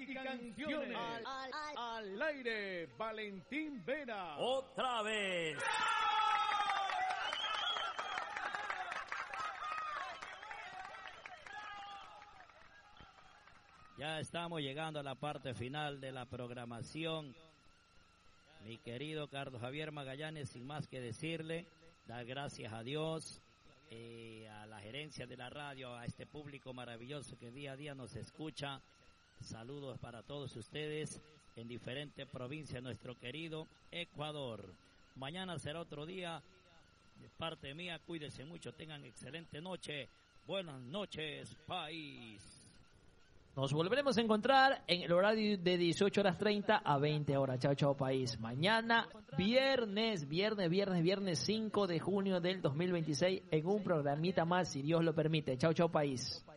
y canciones. Al aire, Valentín Vera. Otra vez. Ya estamos llegando a la parte final de la programación. Mi querido Carlos Javier Magallanes, sin más que decirle, dar gracias a Dios, a la gerencia de la radio, a este público maravilloso que día a día nos escucha. Saludos para todos ustedes en diferentes provincias de nuestro querido Ecuador. Mañana será otro día. De parte mía, cuídense mucho, tengan excelente noche. Buenas noches, país. Nos volveremos a encontrar en el horario de 18:30 a 20 horas. Chao, chao, país. Mañana, viernes 5 de junio del 2026, en un programita más, si Dios lo permite. Chao, chao, país.